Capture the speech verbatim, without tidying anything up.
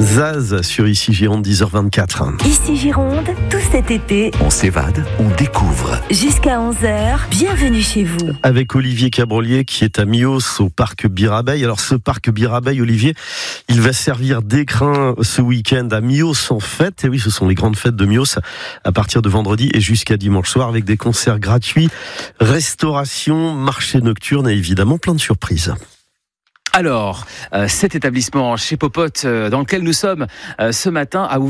Zaz sur Ici Gironde, dix heures vingt-quatre. Ici Gironde, tout cet été, on s'évade, on découvre. Jusqu'à onze heures, bienvenue chez vous. Avec Olivier Cabrolier qui est à Mios au parc Birabeil. Alors ce parc Birabeil, Olivier, il va servir d'écrin ce week-end à Mios en fête. Et oui, ce sont les grandes fêtes de Mios à partir de vendredi et jusqu'à dimanche soir avec des concerts gratuits, restauration, marché nocturne et évidemment plein de surprises. Alors, euh, cet établissement chez Popote, euh, dans lequel nous sommes euh, ce matin, a ouvert